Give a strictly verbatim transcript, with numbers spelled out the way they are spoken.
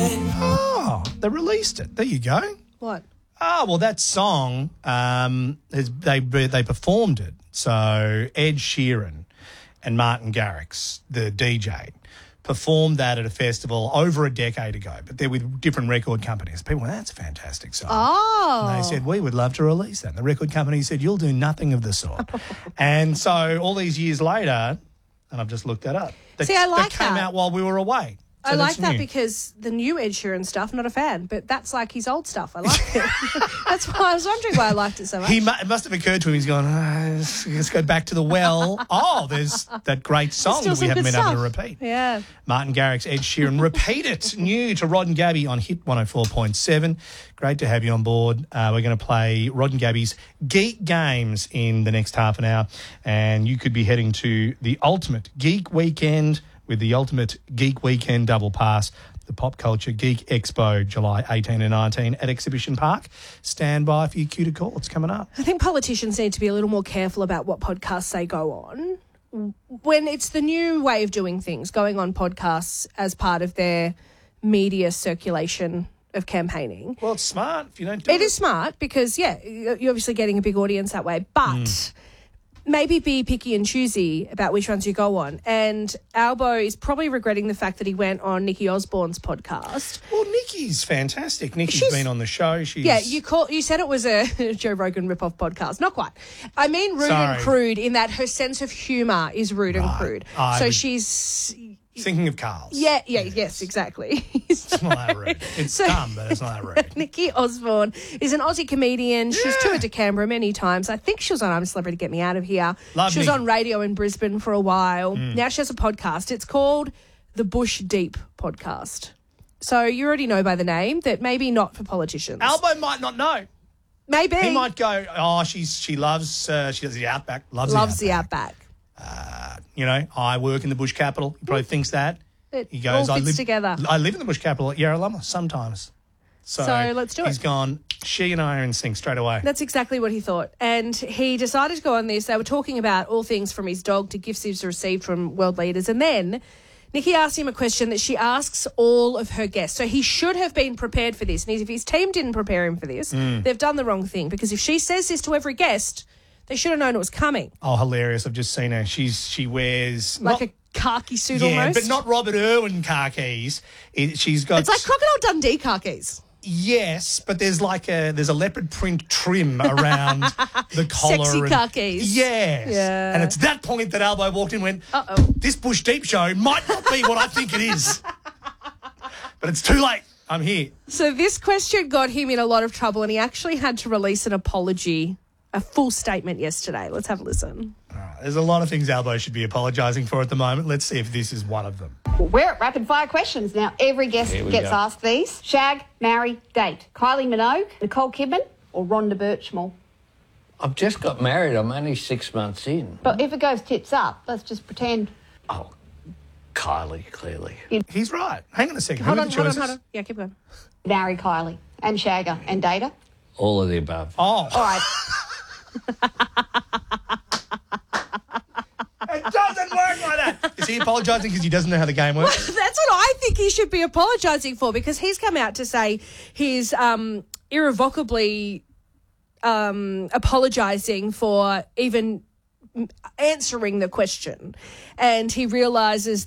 Oh, they released it. There you go. What? Oh, well, that song, um, has, they they performed it. So Ed Sheeran and Martin Garrix, the D J, performed that at a festival over a decade ago, but they're with different record companies. People went, that's a fantastic song. Oh. And they said, we would love to release that. And the record company said, you'll do nothing of the sort. And so all these years later, and I've just looked that up, that, See, I like that came that. out while we were away. So I like that's that new. because the new Ed Sheeran stuff, not a fan, but that's like his old stuff. I like it. That's why I was wondering why I liked it so much. He mu- it must have occurred to him. He's gone, oh, let's, let's go back to the well. Oh, there's that great song Still that we some haven't good been able to stuff. repeat. Yeah. Martin Garrix, Ed Sheeran, Repeat It, new to Rod and Gabby on Hit one oh four point seven. Great to have you on board. Uh, we're going to play Rod and Gabby's Geek Games in the next half an hour, and you could be heading to the Ultimate Geek Weekend with the Ultimate Geek Weekend Double Pass, the Pop Culture Geek Expo, July eighteenth and nineteenth at Exhibition Park. Stand by for your cue to call. It's coming up. I think politicians need to be a little more careful about what podcasts they go on. When it's the new way of doing things, going on podcasts as part of their media circulation of campaigning. Well, it's smart if you don't do it. It is smart because, yeah, you're obviously getting a big audience that way, but mm. maybe be picky and choosy about which ones you go on. And Albo is probably regretting the fact that he went on Nikki Osborne's podcast. Well, Nikki's fantastic. Nikki's She's, been on the show. She's Yeah, you call, you said it was a Joe Rogan ripoff podcast. Not quite. I mean rude Sorry. and crude in that her sense of humour is rude Right. and crude. I so would- she's... Thinking of Carl's. Yeah, yeah, yes, yes exactly. It's not that rude. It's So- dumb, but it's not that rude. Nikki Osborne is an Aussie comedian. She's Yeah. toured to Canberra many times. I think she was on I'm a Celebrity, Get Me Out of Here. Love she was Nikki. on radio in Brisbane for a while. Now she has a podcast. It's called the Bush Deep Podcast. So you already know by the name that maybe not for politicians. Albo might not know. maybe. He might go, oh, she's she loves, uh, she does the Outback. Loves, Loves the the Outback. Outback. You know, I work in the bush capital. He probably thinks that. It He goes, all I fits live, together. I live in the bush capital at Yarralumla sometimes. So, So let's do it. He's gone, she and I are in sync straight away. That's exactly what he thought. And he decided to go on this. They were talking about all things from his dog to gifts he's received from world leaders. And then Nikki asked him a question that she asks all of her guests. So he should have been prepared for this. And if his team didn't prepare him for this, Mm. they've done the wrong thing. Because if she says this to every guest, they should have known it was coming. Oh, hilarious. I've just seen her. She's She wears... Like not, a khaki suit yeah, almost. but not Robert Irwin car keys. It, she's got... It's like Crocodile Dundee khakis. Yes, but there's like a there's a leopard print trim around the collar. Sexy and, khakis. Yes. Yeah. And it's that point that Albo walked in and went, Uh-oh. this Bush Deep show might not be what I think it is. But it's too late. I'm here. So this question got him in a lot of trouble and he actually had to release an apology, a full statement yesterday. Let's have a listen. All right, there's a lot of things Albo should be apologising for at the moment. Let's see if this is one of them. We're at rapid fire questions now. Every guest Here we gets go. asked these. Shag, marry, date. Kylie Minogue, Nicole Kidman, or Rhonda Birchmore. I've just got married. I'm only six months in. But if it goes tits up, let's just pretend. Oh, Kylie, clearly. He's right. Hang on a second. Hold Who are on, the hold on, choices? hold on. Yeah, keep going. Marry Kylie and shag her and date her. All of the above. Oh, All right. it doesn't work like that. Is he apologising because he doesn't know how the game works? That's what I think he should be apologising for because he's come out to say he's um, irrevocably um, apologising for even answering the question. And he realises